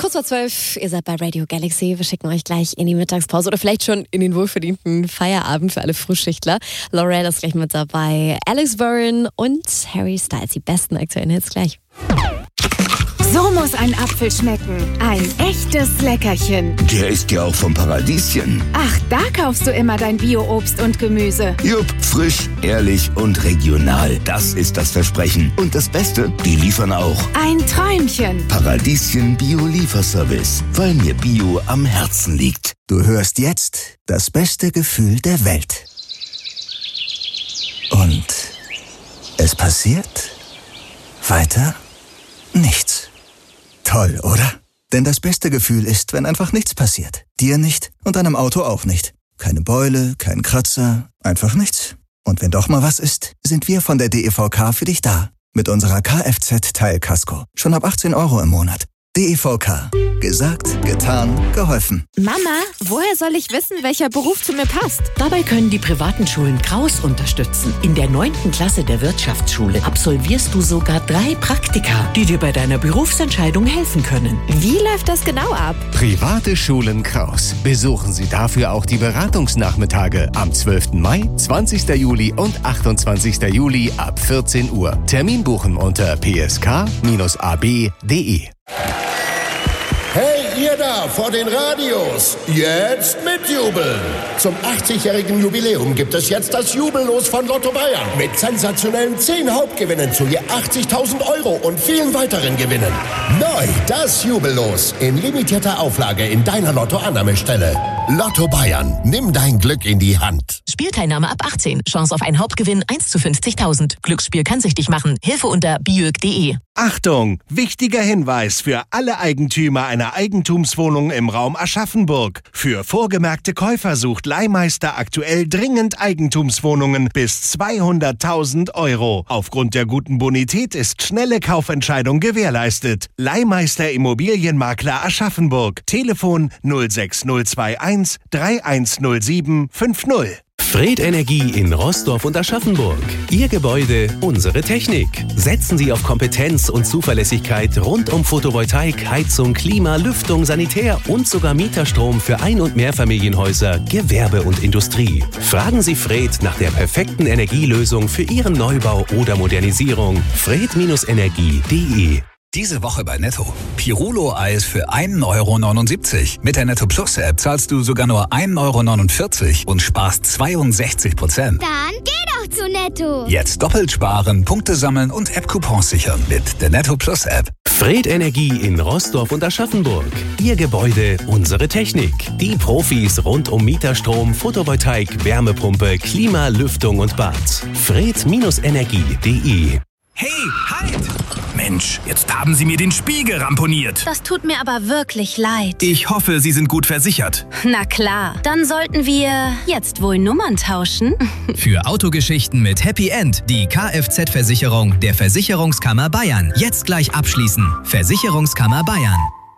Kurz vor 12, ihr seid bei Radio Galaxy. Wir schicken euch gleich in die Mittagspause oder vielleicht schon in den wohlverdienten Feierabend für alle Frühschichtler. Laurel ist gleich mit dabei, Alex Warren und Harry Styles. Die besten aktuellen Hits gleich. So muss ein Apfel schmecken. Ein echtes Leckerchen. Der ist ja auch vom Paradieschen. Ach, da kaufst du immer dein Bio-Obst und Gemüse. Jupp, frisch, ehrlich und regional. Das ist das Versprechen. Und das Beste, die liefern auch. Ein Träumchen. Paradieschen Bio-Lieferservice. Weil mir Bio am Herzen liegt. Du hörst jetzt das beste Gefühl der Welt. Und es passiert weiter nichts. Toll, oder? Denn das beste Gefühl ist, wenn einfach nichts passiert. Dir nicht und deinem Auto auch nicht. Keine Beule, kein Kratzer, einfach nichts. Und wenn doch mal was ist, sind wir von der DEVK für dich da. Mit unserer Kfz-Teilkasko. Schon ab 18 € im Monat. DEVK. Gesagt, getan, geholfen. Mama, woher soll ich wissen, welcher Beruf zu mir passt? Dabei können die privaten Schulen Kraus unterstützen. In der 9. Klasse der Wirtschaftsschule absolvierst du sogar 3 Praktika, die dir bei deiner Berufsentscheidung helfen können. Wie läuft das genau ab? Private Schulen Kraus. Besuchen Sie dafür auch die Beratungsnachmittage am 12. Mai, 20. Juli und 28. Juli ab 14 Uhr. Termin buchen unter psk-ab.de. Hey, ihr da vor den Radios, jetzt mitjubeln! Zum 80-jährigen Jubiläum gibt es jetzt das Jubellos von Lotto Bayern. Mit sensationellen 10 Hauptgewinnen zu je 80.000 € und vielen weiteren Gewinnen. Neu das Jubellos in limitierter Auflage in deiner Lotto-Annahmestelle. Lotto Bayern, nimm dein Glück in die Hand. Spielteilnahme ab 18. Chance auf einen Hauptgewinn 1 zu 50.000. Glücksspiel kann süchtig machen. Hilfe unter biög.de. Achtung! Wichtiger Hinweis für alle Eigentümer einer Eigentumswohnung im Raum Aschaffenburg. Für vorgemerkte Käufer sucht Leihmeister aktuell dringend Eigentumswohnungen bis 200.000 €. Aufgrund der guten Bonität ist schnelle Kaufentscheidung gewährleistet. Leihmeister Immobilienmakler Aschaffenburg. Telefon 06021 3107 50. Fred Energie in Roßdorf und Aschaffenburg. Ihr Gebäude, unsere Technik. Setzen Sie auf Kompetenz und Zuverlässigkeit rund um Photovoltaik, Heizung, Klima, Lüftung, Sanitär und sogar Mieterstrom für Ein- und Mehrfamilienhäuser, Gewerbe und Industrie. Fragen Sie Fred nach der perfekten Energielösung für Ihren Neubau oder Modernisierung. fred-energie.de. Diese Woche bei Netto. Pirulo-Eis für 1,79 €. Mit der Netto Plus App zahlst du sogar nur 1,49 € und sparst 62%. Dann geh doch zu Netto. Jetzt doppelt sparen, Punkte sammeln und App-Coupons sichern mit der Netto Plus App. Fred Energie in Roßdorf und Aschaffenburg. Ihr Gebäude, unsere Technik. Die Profis rund um Mieterstrom, Photovoltaik, Wärmepumpe, Klima, Lüftung und Bad. fred-energie.de. Hey, halt! Mensch, jetzt haben Sie mir den Spiegel ramponiert. Das tut mir aber wirklich leid. Ich hoffe, Sie sind gut versichert. Na klar, dann sollten wir jetzt wohl Nummern tauschen. Für Autogeschichten mit Happy End die Kfz-Versicherung der Versicherungskammer Bayern. Jetzt gleich abschließen. Versicherungskammer Bayern.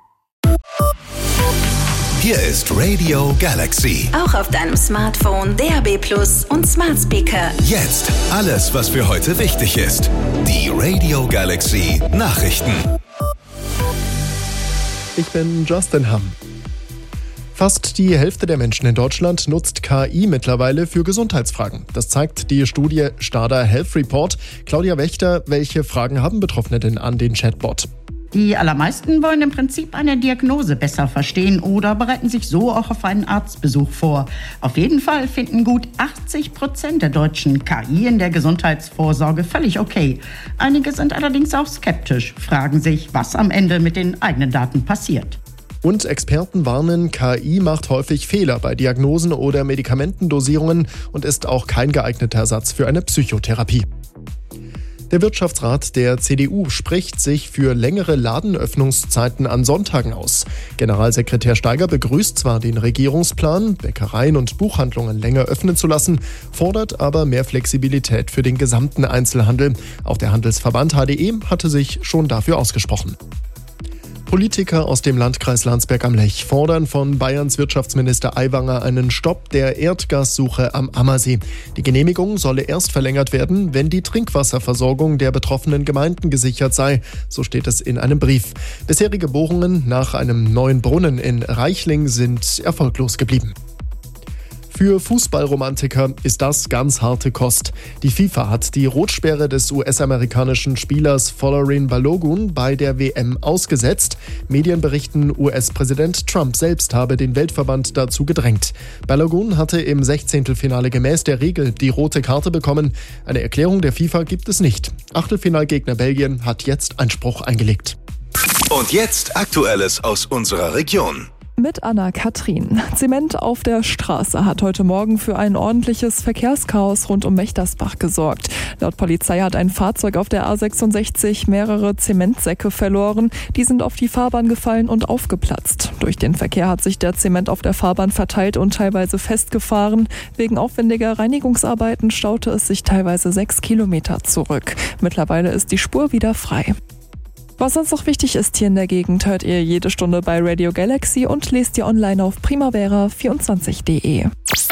Hier ist Radio Galaxy. Auch auf deinem Smartphone, DAB+ und Smart Speaker. Jetzt alles, was für heute wichtig ist. Die Radio Galaxy Nachrichten. Ich bin Justin Hamm. Fast die Hälfte der Menschen in Deutschland nutzt KI mittlerweile für Gesundheitsfragen. Das zeigt die Studie Stada Health Report. Claudia Wächter, welche Fragen haben Betroffene denn an den Chatbot? Die allermeisten wollen im Prinzip eine Diagnose besser verstehen oder bereiten sich so auch auf einen Arztbesuch vor. Auf jeden Fall finden gut 80% der Deutschen KI in der Gesundheitsvorsorge völlig okay. Einige sind allerdings auch skeptisch, fragen sich, was am Ende mit den eigenen Daten passiert. Und Experten warnen, KI macht häufig Fehler bei Diagnosen oder Medikamentendosierungen und ist auch kein geeigneter Ersatz für eine Psychotherapie. Der Wirtschaftsrat der CDU spricht sich für längere Ladenöffnungszeiten an Sonntagen aus. Generalsekretär Steiger begrüßt zwar den Regierungsplan, Bäckereien und Buchhandlungen länger öffnen zu lassen, fordert aber mehr Flexibilität für den gesamten Einzelhandel. Auch der Handelsverband HDE hatte sich schon dafür ausgesprochen. Politiker aus dem Landkreis Landsberg am Lech fordern von Bayerns Wirtschaftsminister Aiwanger einen Stopp der Erdgassuche am Ammersee. Die Genehmigung solle erst verlängert werden, wenn die Trinkwasserversorgung der betroffenen Gemeinden gesichert sei. So steht es in einem Brief. Bisherige Bohrungen nach einem neuen Brunnen in Reichling sind erfolglos geblieben. Für Fußballromantiker ist das ganz harte Kost. Die FIFA hat die Rotsperre des US-amerikanischen Spielers Folarin Balogun bei der WM ausgesetzt. Medien berichten, US-Präsident Trump selbst habe den Weltverband dazu gedrängt. Balogun hatte im 16. gemäß der Regel die rote Karte bekommen. Eine Erklärung der FIFA gibt es nicht. Achtelfinalgegner Belgien hat jetzt Einspruch eingelegt. Und jetzt Aktuelles aus unserer Region. Mit Anna-Kathrin. Zement auf der Straße hat heute Morgen für ein ordentliches Verkehrschaos rund um Mechtersbach gesorgt. Laut Polizei hat ein Fahrzeug auf der A66 mehrere Zementsäcke verloren. Die sind auf die Fahrbahn gefallen und aufgeplatzt. Durch den Verkehr hat sich der Zement auf der Fahrbahn verteilt und teilweise festgefahren. Wegen aufwendiger Reinigungsarbeiten staute es sich teilweise 6 Kilometer zurück. Mittlerweile ist die Spur wieder frei. Was sonst noch wichtig ist hier in der Gegend, hört ihr jede Stunde bei Radio Galaxy und lest ihr online auf primavera24.de.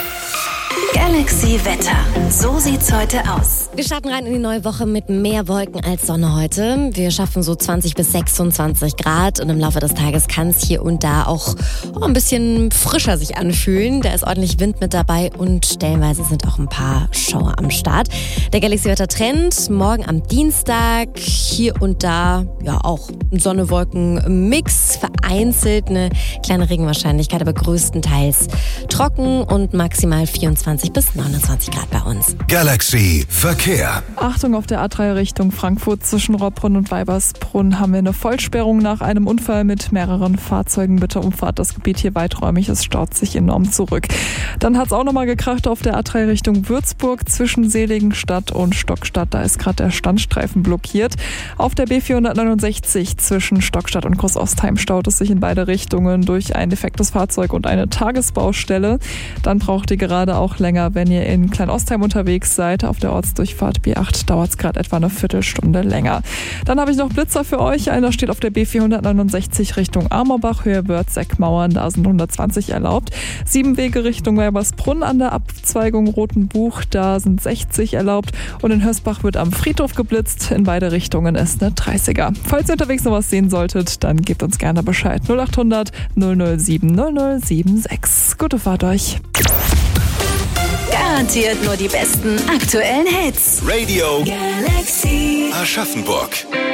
Galaxy Wetter. So sieht's heute aus. Wir starten rein in die neue Woche mit mehr Wolken als Sonne heute. Wir schaffen so 20 bis 26 Grad und im Laufe des Tages kann es hier und da auch ein bisschen frischer sich anfühlen. Da ist ordentlich Wind mit dabei und stellenweise sind auch ein paar Schauer am Start. Der Galaxy-Wetter-Trend morgen am Dienstag. Hier und da ja auch ein Sonne-Wolken-Mix. Vereinzelt eine kleine Regenwahrscheinlichkeit, aber größtenteils trocken und maximal 24 bis 29 Grad bei uns. Galaxy Verkehr. Achtung, auf der A3 Richtung Frankfurt zwischen Rottbrunn und Weibersbrunn haben wir eine Vollsperrung nach einem Unfall mit mehreren Fahrzeugen. Bitte umfahrt das Gebiet hier weiträumig, es staut sich enorm zurück. Dann hat es auch nochmal gekracht auf der A3 Richtung Würzburg zwischen Seligenstadt und Stockstadt. Da ist gerade der Standstreifen blockiert. Auf der B469 zwischen Stockstadt und Großostheim staut es sich in beide Richtungen durch ein defektes Fahrzeug und eine Tagesbaustelle. Dann braucht ihr gerade auch länger, wenn ihr in Kleinostheim unterwegs seid. Auf der Ortsdurchfahrt B8 dauert es gerade etwa eine Viertelstunde länger. Dann habe ich noch Blitzer für euch. Einer steht auf der B469 Richtung Amorbach, Höhe Wörth-Seckmauern. Da sind 120 erlaubt. 7 Wege Richtung Weibersbrunn an der Abzweigung Rotenbuch. Da sind 60 erlaubt. Und in Hösbach wird am Friedhof geblitzt. In beide Richtungen ist eine 30er. Falls ihr unterwegs noch was sehen solltet, dann gebt uns gerne Bescheid. 0800 007 0076. Gute Fahrt euch. Garantiert nur die besten aktuellen Hits. Radio Galaxy Aschaffenburg.